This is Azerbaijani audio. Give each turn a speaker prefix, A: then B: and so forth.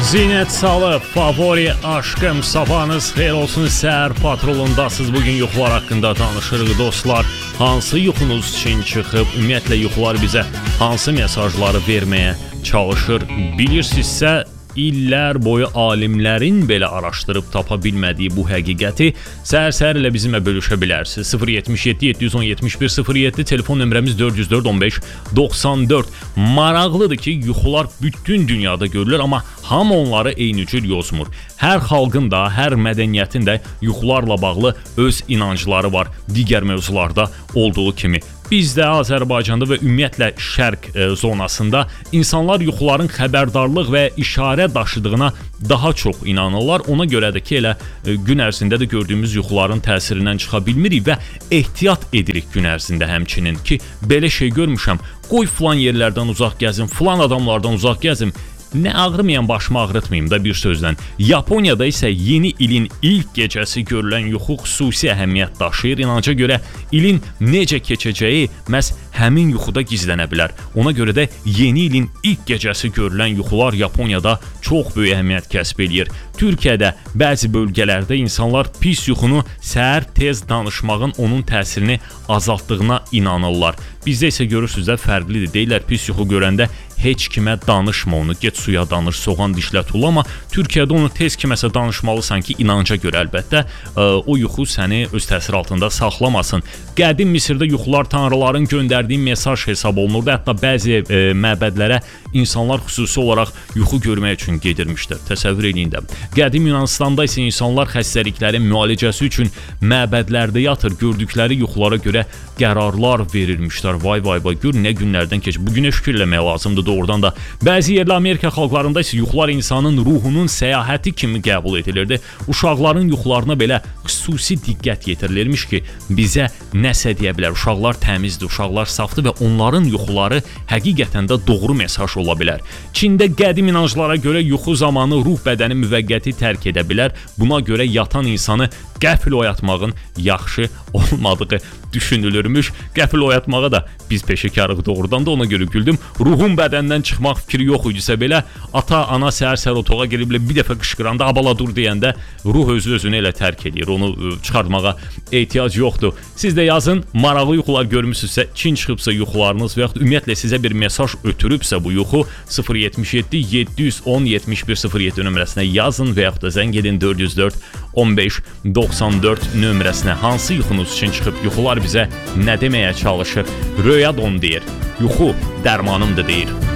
A: Zinət Salıb, favori aşkım, sabahınız xeyir olsun, səhər patrolundasınız. Bugün yuxular haqqında danışırıq dostlar. Hansı yuxunuz üçün çıxıb, ümumiyyətlə yuxular bizə hansı mesajları verməyə çalışır bilirsinizsə, illər boyu alimlərin belə araşdırıb tapa bilmədiyi bu həqiqəti səhər-səhər ilə bizimlə bölüşə bilərsiniz. 077-710-71-07 telefon nömrəmiz 404-15-94. Maraqlıdır ki, yuxular bütün dünyada görülür, amma hamı onları eyni cür yozmur. Hər xalqın da, hər mədəniyyətin də yuxularla bağlı öz inancları var, digər mövzularda olduğu kimi. Bizdə Azərbaycanda və ümumiyyətlə şərq zonasında insanlar yuxuların xəbərdarlıq və işarə daşıdığına daha çox inanırlar. Ona görə də ki, elə gün ərzində də gördüyümüz yuxuların təsirindən çıxa bilmirik və ehtiyat edirik gün ərzində həmçinin ki, belə şey görmüşəm, qoy filan yerlərdən uzaq gəzim, filan adamlardan uzaq gəzim. Nə ağrımayan başımı ağrıtmayım da bir sözlə. Yaponiyada isə yeni ilin ilk gecəsi görülən yuxu xüsusi əhəmiyyət daşıyır. İnanca görə ilin necə keçəcəyi məhz həmin yuxuda gizlənə bilər. Ona görə də yeni ilin ilk gecəsi görülən yuxular Yaponiyada çox böyük əhəmiyyət kəsb edir. Türkiyədə bəzi bölgələrdə insanlar pis yuxunu səhər tez danışmağın onun təsirini azaltdığına inanırlar. Bizdə isə görürsünüz də fərqlidir. Deyirlər pis yuxu görəndə heç kimə danışma onu, get suya danış, soğan dişlə tul, amma Türkiyədə onu tez kiməsə danışmalısan ki, inanca görə əlbəttə o yuxu səni öz təsir altında saxlamasın. Qədim Misirdə yuxular tanrıların göndərdiyi mesaj hesab olunurdu. Hətta bəzi məbədlərə insanlar xüsusi olaraq yuxu görmək üçün gedirmişdir. Təsəvvür edin də. Qədim Yunanistanda isə insanlar xəstəliklərin müalicəsi üçün məbədlərdə yatır, gördükləri yuxulara görə qərarlar verirmişlər. Vay, gör nə günlərdən keç. Bu günə şükür eləmək lazımdır doğrudan da. Bəzi yerli Amerika xalqlarında isə yuxular insanın ruhunun səyahəti kimi qəbul edilirdi. Uşaqların yuxularına belə xüsusi diqqət yetirilirmiş ki, bizə nəsə deyə bilər. Uşaqlar təmizdir, uşaqlar safdır və onların yuxuları həqiqətən də doğru mesaj ola bilər. Çində qədim inanclara görə yuxu zamanı ruh bədəni müvəqqəti tərk edə bilər. Buna görə yatan insanı qəfil oyatmağın yaxşı olmadığı düşünülürmüş. Qəfil oyatmağa da biz peşəkarıq doğrudan da, ona görə güldüm. Ruhun bədəndən çıxmaq fikri yox idisə belə, ata, ana səhər-səhər otağa girib bir dəfə qışqıranda, abala dur deyəndə ruh özünü elə tərk edir. Onu çıxartmağa ehtiyac yoxdur. Siz də yazın, maraqlı yuxular görmüsünüzsə, Çin çıxıbsa yuxularınız və yaxud ümumiyyətlə sizə bir mesaj ötürübsə bu yuxu 077-710-71-07 nömrəsinə yazın və yaxud da zəng edin 404-15-94 nömrəsinə. Hansı yuxunuz üçün çıxıb yuxular bizə nə deməyə çalışır? Röya don deyir, yuxu dərmanımdır deyir.